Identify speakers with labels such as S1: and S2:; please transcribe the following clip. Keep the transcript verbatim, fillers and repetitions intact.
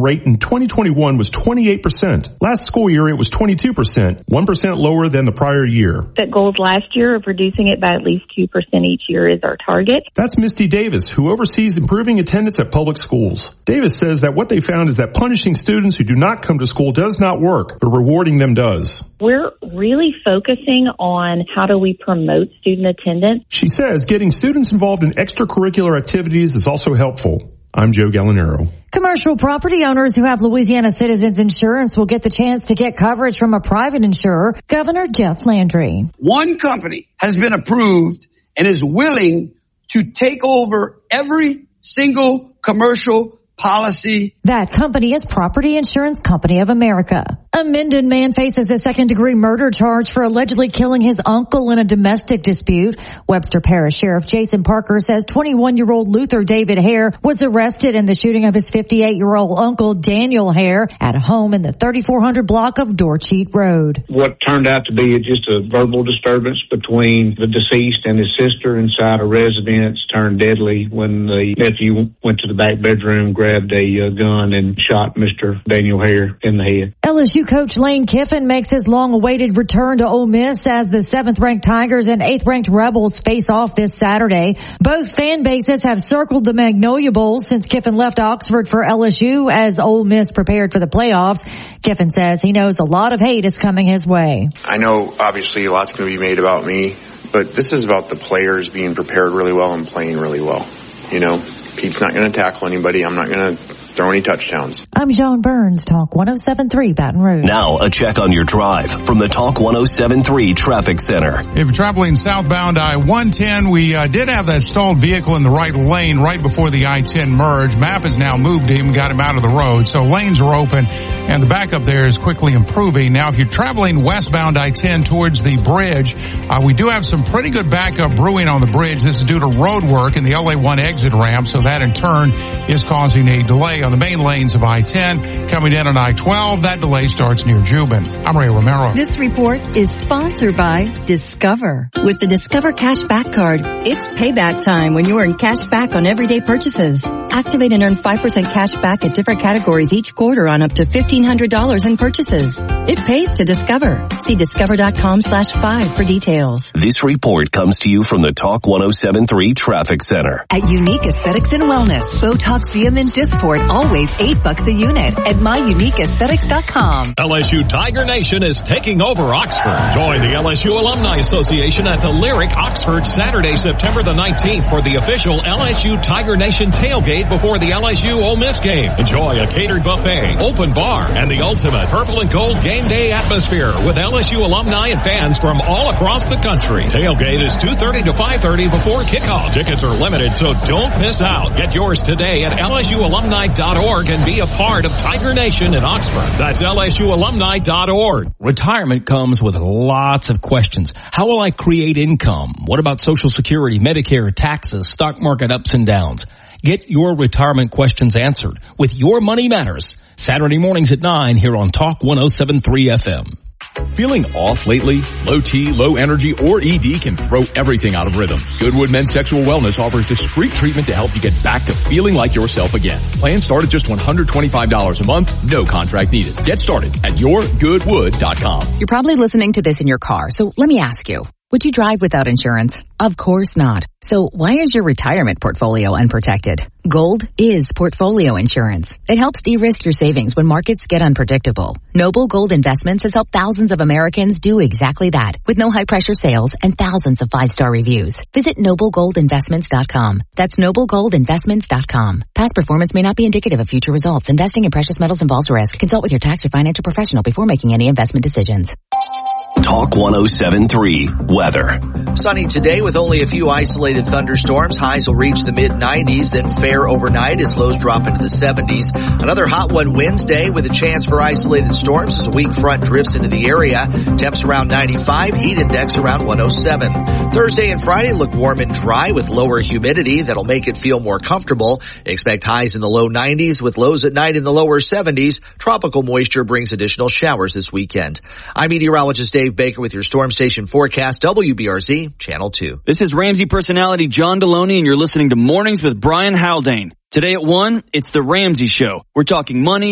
S1: rate in twenty twenty-one was twenty-eight percent. Last school year, it was twenty-two percent, one percent lower than the prior year.
S2: Set goals last year of reducing it by at least two percent each year is our target.
S1: That's Misty Davis, who oversees improving attendance at public schools. Davis says that what they found is that punishing students who do not come to school does not work, but rewarding them does.
S2: We're really focusing on how do we promote student attendance.
S1: She says getting students involved in extracurricular activities is also helpful. I'm Joe Gallinaro.
S3: Commercial property owners who have Louisiana Citizens Insurance will get the chance to get coverage from a private insurer. Governor Jeff Landry.
S4: One company has been approved and is willing to take over every single commercial policy.
S3: That company is Property Insurance Company of America. A Minden man faces a second-degree murder charge for allegedly killing his uncle in a domestic dispute. Webster Parish Sheriff Jason Parker says twenty-one-year-old Luther David Hare was arrested in the shooting of his fifty-eight-year-old uncle Daniel Hare at a home in the thirty-four hundred block of Dorcheat Road.
S5: What turned out to be just a verbal disturbance between the deceased and his sister inside a residence turned deadly when the nephew went to the back bedroom, grabbed a uh, gun and shot Mister Daniel Hare in the head.
S3: L S U coach Lane Kiffin makes his long-awaited return to Ole Miss as the seventh-ranked Tigers and eighth-ranked Rebels face off this Saturday. Both fan bases have circled the Magnolia Bowl since Kiffin left Oxford for L S U as Ole Miss prepared for the playoffs. Kiffin says he knows a lot of hate is coming his way.
S6: I know obviously a lot's going to be made about me, but this is about the players being prepared really well and playing really well. You know, Pete's not going to tackle anybody. I'm not going to throw any touchdowns.
S3: I'm John Burns, Talk one oh seven point three Baton Rouge.
S7: Now a check on your drive from the Talk one oh seven point three Traffic Center.
S8: If you're traveling southbound I one ten, we uh, did have that stalled vehicle in the right lane right before the I ten merge. MAP has now moved him and got him out of the road, so lanes are open and the backup there is quickly improving. Now, if you're traveling westbound I ten towards the bridge, uh, we do have some pretty good backup brewing on the bridge. This is due to road work in the L A one exit ramp, so that in turn is causing a delay on the main lanes of I ten. Coming in on I twelve, that delay starts near Jubin. I'm Ray Romero.
S9: This report is sponsored by Discover. With the Discover Cash Back Card, it's payback time when you earn cash back on everyday purchases. Activate and earn five percent cash back at different categories each quarter on up to fifteen hundred dollars in purchases. It pays to Discover. See discover.com slash five for details.
S7: This report comes to you from the Talk one oh seven point three Traffic Center.
S10: At Unique Aesthetics and Wellness, Botox Xeomin Dysport, always eight bucks a unit at my unique aesthetics dot com.
S11: L S U Tiger Nation is taking over Oxford. Join the L S U Alumni Association at the Lyric Oxford Saturday, September the nineteenth for the official L S U Tiger Nation tailgate before the L S U Ole Miss game. Enjoy a catered buffet, open bar, and the ultimate purple and gold game day atmosphere with L S U alumni and fans from all across the country. Tailgate is two thirty to five thirty before kickoff. Tickets are limited, so don't miss out. Get yours today at L S U alumni dot org and be a part of Tiger Nation in Oxford. That's L S U alumni dot org.
S12: Retirement comes with lots of questions. How will I create income? What about Social Security, Medicare, taxes, stock market ups and downs? Get your retirement questions answered with Your Money Matters. Saturday mornings at nine here on Talk one oh seven point three F M.
S13: Feeling off lately? Low T, low energy, or E D can throw everything out of rhythm. Goodwood Men's Sexual Wellness offers discreet treatment to help you get back to feeling like yourself again. Plans start at just one hundred twenty-five dollars a month, no contract needed. Get started at your goodwood dot com.
S10: You're probably listening to this in your car, so let me ask you, would you drive without insurance? Of course not. So why is your retirement portfolio unprotected? Gold is portfolio insurance. It helps de-risk your savings when markets get unpredictable. Noble Gold Investments has helped thousands of Americans do exactly that with no high-pressure sales and thousands of five-star reviews. Visit noble gold investments dot com. That's noble gold investments dot com. Past performance may not be indicative of future results. Investing in precious metals involves risk. Consult with your tax or financial professional before making any investment decisions.
S7: Talk one oh seven point three Weather.
S14: Sunny today with only a few isolated thunderstorms. Highs will reach the mid nineties, then fair overnight as lows drop into the seventies. Another hot one Wednesday with a chance for isolated storms as a weak front drifts into the area. Temps around ninety-five, heat index around one oh seven. Thursday and Friday look warm and dry with lower humidity that'll make it feel more comfortable. Expect highs in the low nineties with lows at night in the lower seventies. Tropical moisture brings additional showers this weekend. I'm meteorologist Dave Baker with your Storm Station forecast, W B R Z, Channel two.
S15: This is Ramsey personality John Deloney, and you're listening to Mornings with Brian Haldane. Today at one, it's The Ramsey Show. We're talking money,